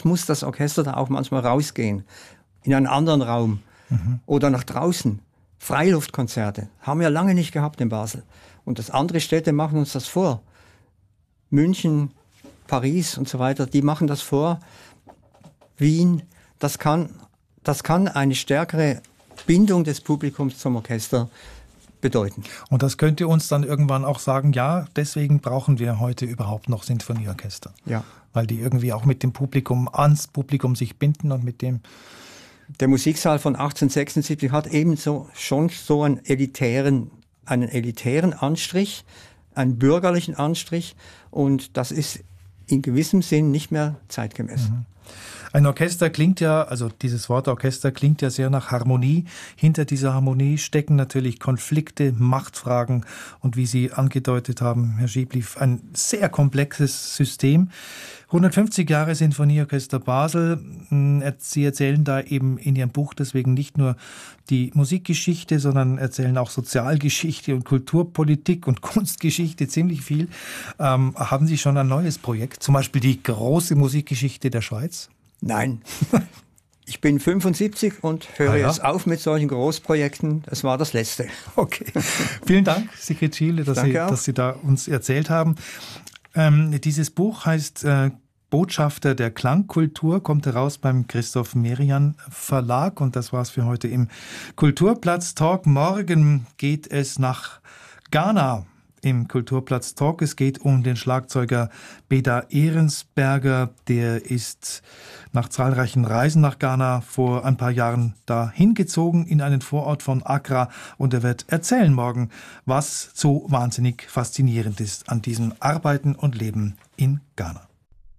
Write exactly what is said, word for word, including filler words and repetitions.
muss das Orchester da auch manchmal rausgehen, in einen anderen Raum mhm. oder nach draußen. Freiluftkonzerte haben wir lange nicht gehabt in Basel. Und das andere Städte machen uns das vor. München, Paris und so weiter, die machen das vor. Wien, das kann, das kann eine stärkere Bindung des Publikums zum Orchester bedeuten. Und das könnte uns dann irgendwann auch sagen, ja, deswegen brauchen wir heute überhaupt noch Sinfonieorchester. Ja. Weil die irgendwie auch mit dem Publikum, ans Publikum sich binden und mit dem... Der Musiksaal von achtzehnhundertsechsundsiebzig hat eben so, schon so einen elitären, einen elitären Anstrich, einen bürgerlichen Anstrich, und das ist in gewissem Sinn nicht mehr zeitgemäß. Mhm. Ein Orchester klingt ja, also dieses Wort Orchester klingt ja sehr nach Harmonie. Hinter dieser Harmonie stecken natürlich Konflikte, Machtfragen und, wie Sie angedeutet haben, Herr Schibliff, ein sehr komplexes System. hundertfünfzig Jahre Sinfonieorchester Basel. Sie erzählen da eben in Ihrem Buch deswegen nicht nur die Musikgeschichte, sondern erzählen auch Sozialgeschichte und Kulturpolitik und Kunstgeschichte, ziemlich viel. Ähm, haben Sie schon ein neues Projekt, zum Beispiel die große Musikgeschichte der Schweiz? Nein. Ich bin fünfundsiebzig und höre ah, ja? jetzt auf mit solchen Großprojekten. Das war das letzte. Okay. Vielen Dank, Sigrid Schiele, dass, Sie, dass Sie da uns erzählt haben. Ähm, dieses Buch heißt äh, Botschafter der Klangkultur, kommt heraus beim Christoph Merian Verlag, und das war's für heute im Kulturplatz Talk. Morgen geht es nach Ghana im Kulturplatz Talk. Es geht um den Schlagzeuger Beda Ehrensberger. Der ist nach zahlreichen Reisen nach Ghana vor ein paar Jahren da hingezogen in einen Vorort von Accra, und er wird erzählen morgen, was so wahnsinnig faszinierend ist an diesem Arbeiten und Leben in Ghana.